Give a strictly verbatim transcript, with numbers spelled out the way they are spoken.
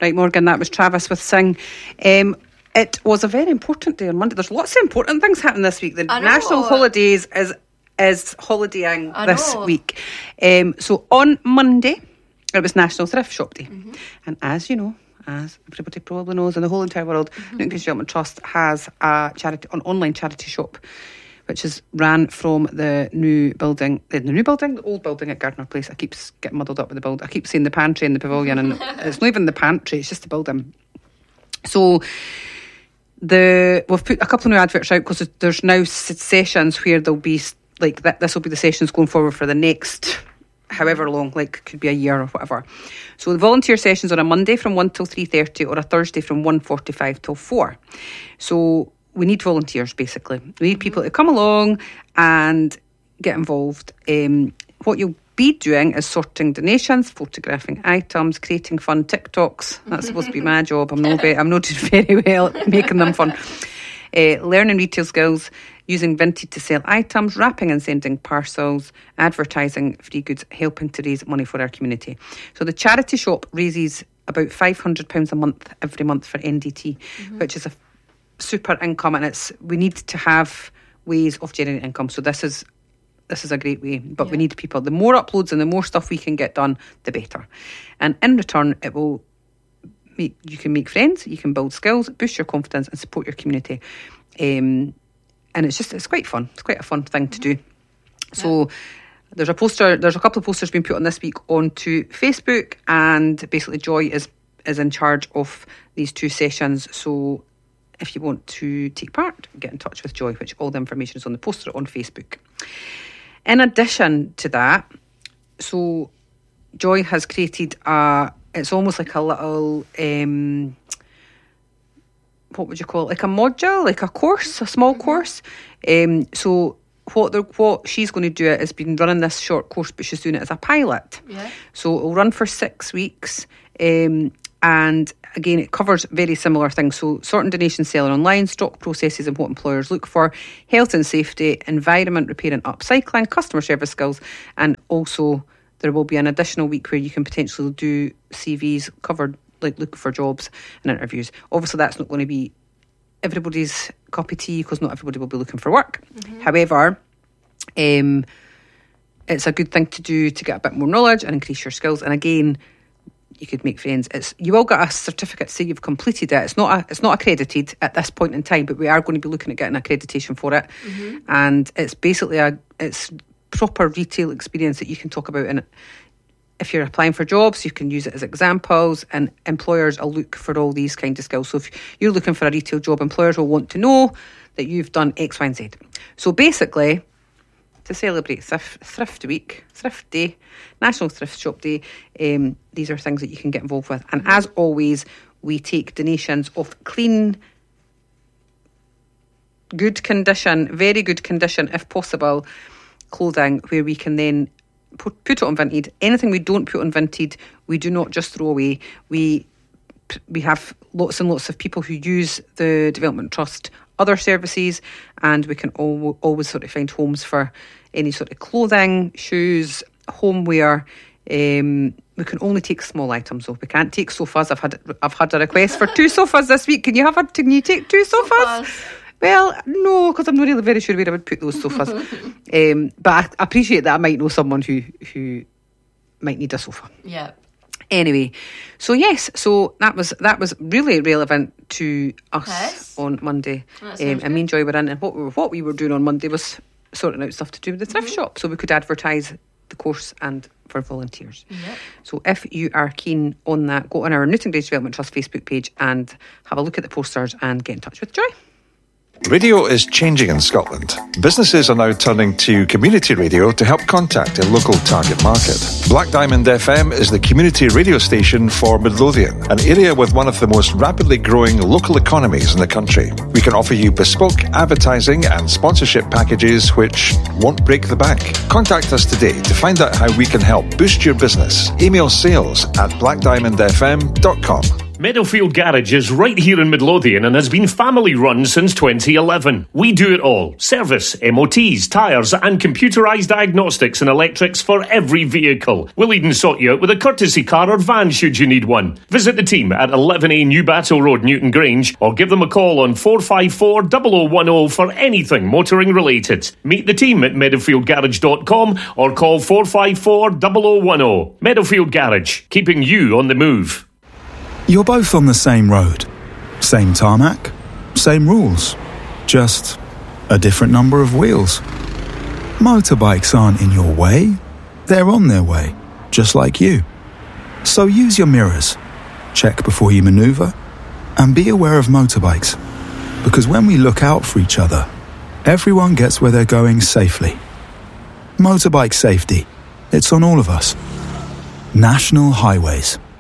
Right, Morgan, that was Travis with Sing. Um, it was a very important day on Monday. There's lots of important things happening this week. The national holidays is is holidaying I this know. week. Um, so on Monday, it was National Thrift Shop Day. Mm-hmm. And as you know, as everybody probably knows in the whole entire world, mm-hmm. Newton Grange Development Trust has a charity, an online charity shop, which is ran from the new building, the new building, the old building at Gardner Place. I keep getting muddled up with the building. I keep saying the pantry and the pavilion, and it's not even the pantry, it's just the building. So the we've put a couple of new adverts out because there's now sessions where there'll be, like, that. This will be the sessions going forward for the next however long, like could be a year or whatever. So the volunteer sessions on a Monday from one till three thirty, or a Thursday from one forty-five till four. So we need volunteers, basically. We need people to come along and get involved. Um, what you'll be doing is sorting donations, photographing items, creating fun TikToks. That's supposed to be my job. I'm not, I'm not doing very well at making them fun. Uh, learning retail skills, using Vinted to sell items, wrapping and sending parcels, advertising free goods, helping to raise money for our community. So the charity shop raises about five hundred pounds a month every month for N D T, mm-hmm. which is a super income, and it's we need to have ways of generating income. So this is this is a great way, but yeah. we need people. The more uploads and the more stuff we can get done, the better. And in return, it will make you can make friends, you can build skills, boost your confidence, and support your community. Um, and it's just it's quite fun. It's quite a fun thing to do. Yeah. So there's a poster. There's a couple of posters being put on this week onto Facebook, and basically Joy is is in charge of these two sessions. So if you want to take part, get in touch with Joy, which all the information is on the poster on Facebook. In addition to that, so Joy has created a, it's almost like a little, um, what would you call it? Like a module, like a course, a small mm-hmm. course. Um, so what they're, what she's going to do it is been running this short course, but she's doing it as a pilot. Yeah. So it'll run for six weeks. Um, And again, it covers very similar things. So sorting donations, selling online, stock processes and what employers look for, health and safety, environment, repair and upcycling, customer service skills. And also there will be an additional week where you can potentially do C Vs, covered, like looking for jobs and interviews. Obviously that's not going to be everybody's cup of tea because not everybody will be looking for work. Mm-hmm. However, um, it's a good thing to do to get a bit more knowledge and increase your skills. And again, you could make friends. It's you will get a certificate to say you've completed it. It's not a, it's not accredited at this point in time, but we are going to be looking at getting accreditation for it. Mm-hmm. And it's basically a it's proper retail experience that you can talk about. And if you're applying for jobs, you can use it as examples. And employers will look for all these kind of skills. So if you're looking for a retail job, employers will want to know that you've done X, Y, and Z. So basically, to celebrate Thrift, thrift Week, Thrift Day, National Thrift Shop Day, um, these are things that you can get involved with. And as always, we take donations of clean, good condition, very good condition, if possible, clothing, where we can then put, put it on Vinted. Anything we don't put on Vinted, we do not just throw away. We we have lots and lots of people who use the Development Trust other services, and we can al- always sort of find homes for any sort of clothing, shoes, homeware. Um, we can only take small items though. We can't take sofas. I've had I've had a request for two sofas this week. Can you have a, can you take two sofas? sofas. Well, no, because I'm not really very sure where I would put those sofas. um, but I, I appreciate that I might know someone who who might need a sofa. Yeah. Anyway, so yes, so that was that was really relevant to us yes. on Monday. Um, and me and Joy were in, and what we were, what we were doing on Monday was sorting out stuff to do with the thrift mm-hmm. shop, so we could advertise the course and for volunteers. Yep. So if you are keen on that, go on our Newton Grange Development Trust Facebook page and have a look at the posters and get in touch with Joy. Radio is changing in Scotland. Businesses are now turning to community radio to help contact their local target market. Black Diamond F M is the community radio station for Midlothian, an area with one of the most rapidly growing local economies in the country. We can offer you bespoke advertising and sponsorship packages which won't break the bank. Contact us today to find out how we can help boost your business. Email sales at black diamond f m dot com. Meadowfield Garage is right here in Midlothian and has been family run since twenty eleven. We do it all. Service, M O Ts, tyres and computerised diagnostics and electrics for every vehicle. We'll even sort you out with a courtesy car or van should you need one. Visit the team at eleven A New Battle Road, Newton Grange, or give them a call on four five four, zero zero one zero for anything motoring related. Meet the team at meadowfield garage dot com or call four five four, zero zero one zero. Meadowfield Garage, keeping you on the move. You're both on the same road, same tarmac, same rules, just a different number of wheels. Motorbikes aren't in your way, they're on their way, just like you. So use your mirrors, check before you manoeuvre, and be aware of motorbikes. Because when we look out for each other, everyone gets where they're going safely. Motorbike safety, it's on all of us. National Highways.